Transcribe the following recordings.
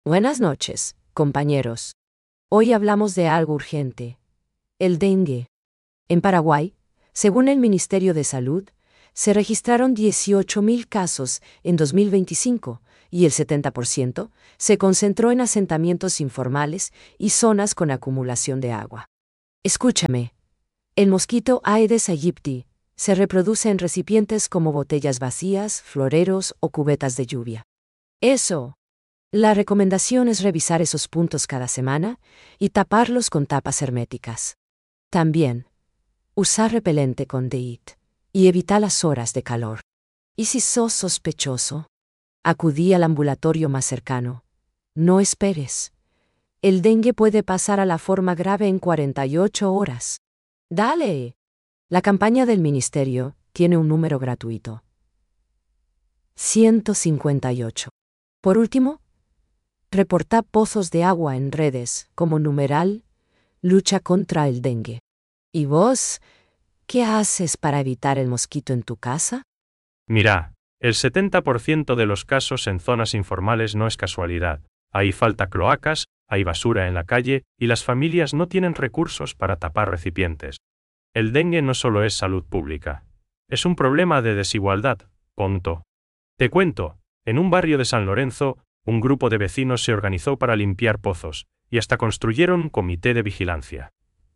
Buenas noches, compañeros. Hoy hablamos de algo urgente: el dengue. En Paraguay, según el Ministerio de Salud, se registraron 18.000 casos en 2025 y el 70% se concentró en asentamientos informales y zonas con acumulación de agua. Escúchame, el mosquito Aedes aegypti se reproduce en recipientes como botellas vacías, floreros o cubetas de lluvia. La recomendación es revisar esos puntos cada semana y taparlos con tapas herméticas. También, usar repelente con DEET y evita las horas de calor. Y si sos sospechoso, acudí al ambulatorio más cercano. No esperes. El dengue puede pasar a la forma grave en 48 horas. ¡Dale! La campaña del ministerio tiene un número gratuito: 158. Por último, reporta pozos de agua en redes como numeral lucha contra el dengue. ¿Y vos, qué haces para evitar el mosquito en tu casa? Mira, el 70% de los casos en zonas informales no es casualidad. Ahí falta cloacas, hay basura en la calle y las familias no tienen recursos para tapar recipientes. El dengue no solo es salud pública. Es un problema de desigualdad, punto. Te cuento, en un barrio de San Lorenzo, un grupo de vecinos se organizó para limpiar pozos, y hasta construyeron un comité de vigilancia.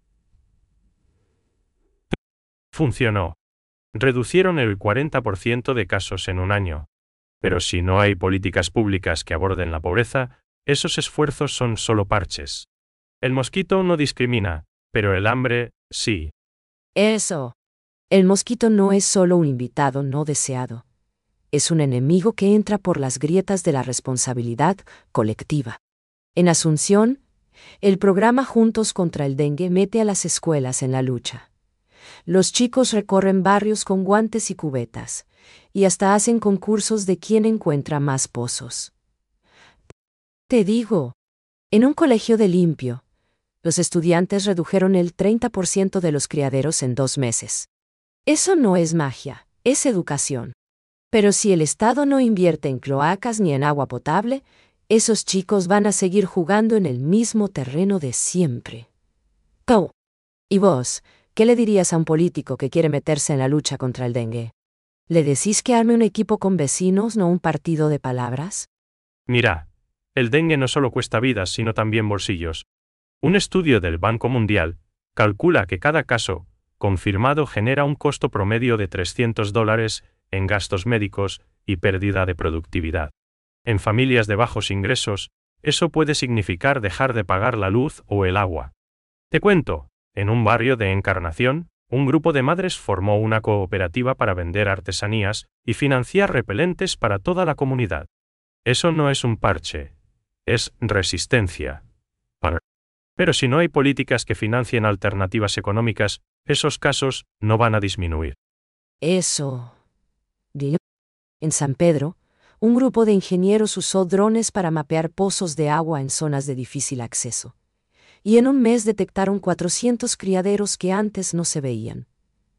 Funcionó. Reducieron el 40% de casos en un año. Pero si no hay políticas públicas que aborden la pobreza, esos esfuerzos son solo parches. El mosquito no discrimina, pero el hambre, sí. El mosquito no es solo un invitado no deseado. Es un enemigo que entra por las grietas de la responsabilidad colectiva. En Asunción, el programa Juntos contra el Dengue mete a las escuelas en la lucha. Los chicos recorren barrios con guantes y cubetas, y hasta hacen concursos de quién encuentra más pozos. Te digo, en un colegio de limpio, los estudiantes redujeron el 30% de los criaderos en 2 meses. Eso no es magia, es educación. Pero si el Estado no invierte en cloacas ni en agua potable, esos chicos van a seguir jugando en el mismo terreno de siempre. ¿Y vos, qué le dirías a un político que quiere meterse en la lucha contra el dengue? ¿Le decís que arme un equipo con vecinos, no un partido de palabras? Mira, el dengue no solo cuesta vidas, sino también bolsillos. Un estudio del Banco Mundial calcula que cada caso confirmado genera un costo promedio de $300 en gastos médicos y pérdida de productividad. En familias de bajos ingresos, eso puede significar dejar de pagar la luz o el agua. Te cuento, en un barrio de Encarnación, un grupo de madres formó una cooperativa para vender artesanías y financiar repelentes para toda la comunidad. Eso no es un parche, es resistencia. Pero si no hay políticas que financien alternativas económicas, esos casos no van a disminuir. En San Pedro, un grupo de ingenieros usó drones para mapear pozos de agua en zonas de difícil acceso. Y en un mes detectaron 400 criaderos que antes no se veían.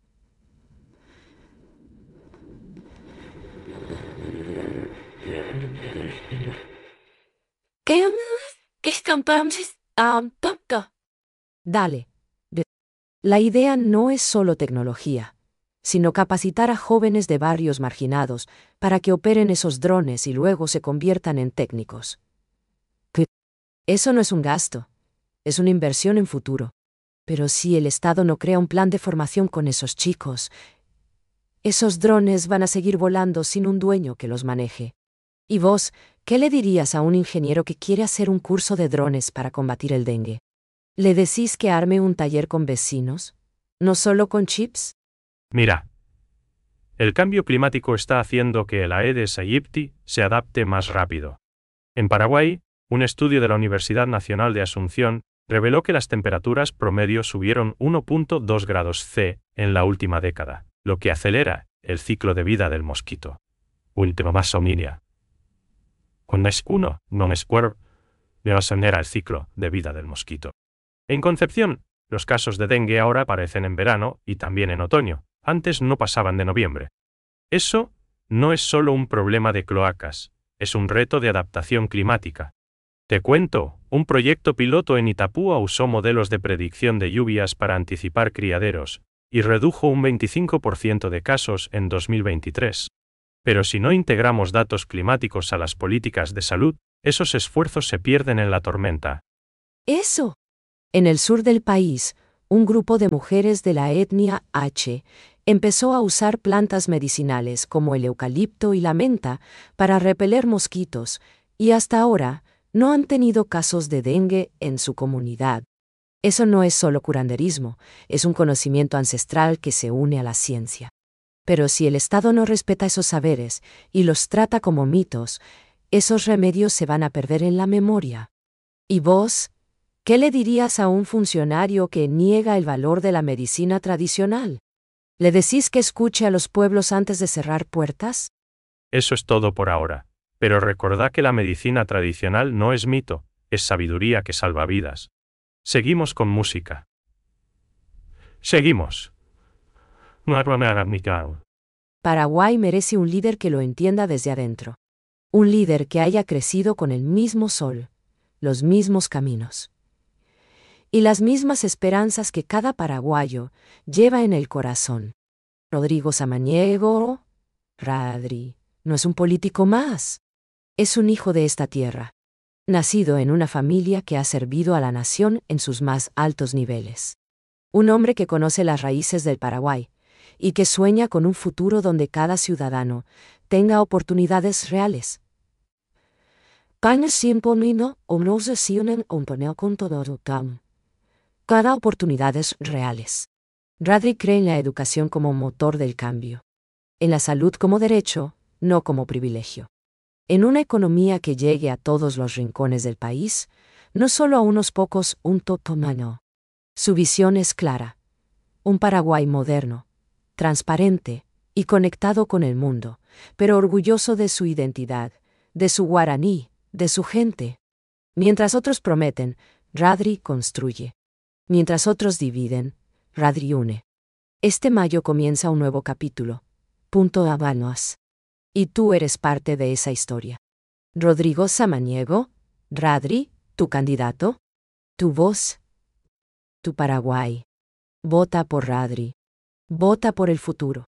Dale. La idea no es solo tecnología, sino capacitar a jóvenes de barrios marginados para que operen esos drones y luego se conviertan en técnicos. Eso no es un gasto, es una inversión en futuro. Pero si el Estado no crea un plan de formación con esos chicos, esos drones van a seguir volando sin un dueño que los maneje. ¿Y vos, qué le dirías a un ingeniero que quiere hacer un curso de drones para combatir el dengue? ¿Le decís que arme un taller con vecinos? ¿No solo con chips? Mira, el cambio climático está haciendo que el Aedes aegypti se adapte más rápido. En Paraguay, un estudio de la Universidad Nacional de Asunción reveló que las temperaturas promedio subieron 1.2 grados C en la última década, lo que acelera el ciclo de vida del mosquito. Última más homilia. Cuando es uno, no es cuervo, le acelera el ciclo de vida del mosquito. En Concepción, los casos de dengue ahora aparecen en verano y también en otoño. Antes no pasaban de noviembre. Eso no es solo un problema de cloacas, es un reto de adaptación climática. Te cuento, un proyecto piloto en Itapúa usó modelos de predicción de lluvias para anticipar criaderos, y redujo un 25% de casos en 2023. Pero si no integramos datos climáticos a las políticas de salud, esos esfuerzos se pierden en la tormenta. Eso. En el sur del país, un grupo de mujeres de la etnia H empezó a usar plantas medicinales como el eucalipto y la menta para repeler mosquitos, y hasta ahora no han tenido casos de dengue en su comunidad. Eso no es solo curanderismo, es un conocimiento ancestral que se une a la ciencia. Pero si el Estado no respeta esos saberes y los trata como mitos, esos remedios se van a perder en la memoria. ¿Y vos? ¿Qué le dirías a un funcionario que niega el valor de la medicina tradicional? ¿Le decís que escuche a los pueblos antes de cerrar puertas? Eso es todo por ahora. Pero recordá que la medicina tradicional no es mito, es sabiduría que salva vidas. Seguimos con música. Seguimos. Paraguay merece un líder que lo entienda desde adentro. Un líder que haya crecido con el mismo sol, los mismos caminos y las mismas esperanzas que cada paraguayo lleva en el corazón. Rodrigo Samaniego, Radri, no es un político más. Es un hijo de esta tierra, nacido en una familia que ha servido a la nación en sus más altos niveles. Un hombre que conoce las raíces del Paraguay y que sueña con un futuro donde cada ciudadano tenga oportunidades reales. Cada oportunidades reales. Radri cree en la educación como motor del cambio. En la salud como derecho, no como privilegio. En una economía que llegue a todos los rincones del país, no solo a unos pocos, un totomano. Su visión es clara. Un Paraguay moderno, transparente y conectado con el mundo, pero orgulloso de su identidad, de su guaraní, de su gente. Mientras otros prometen, Radri construye. Mientras otros dividen, Radri une. Este mayo comienza un nuevo capítulo. Punto Habanos. Y tú eres parte de esa historia. Rodrigo Samaniego, Radri, tu candidato, tu voz, tu Paraguay. Vota por Radri. Vota por el futuro.